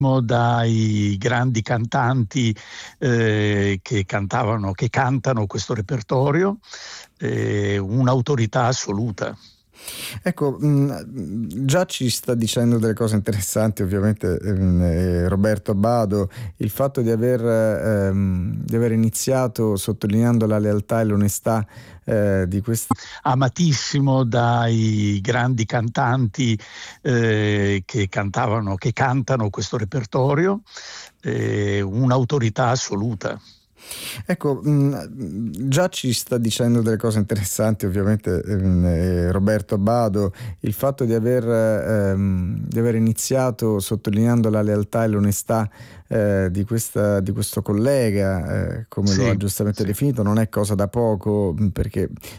dai grandi cantanti che cantano questo repertorio, un'autorità assoluta. Ecco, già ci sta dicendo delle cose interessanti, ovviamente, Roberto Abbado, il fatto di aver iniziato sottolineando la lealtà e l'onestà di questa. Amatissimo dai grandi cantanti che cantano questo repertorio, un'autorità assoluta. Ecco, già ci sta dicendo delle cose interessanti, ovviamente, Roberto Abbado, il fatto di aver iniziato sottolineando la lealtà e l'onestà di questo collega, come lo ha Sì, giustamente sì. definito, non è cosa da poco, perché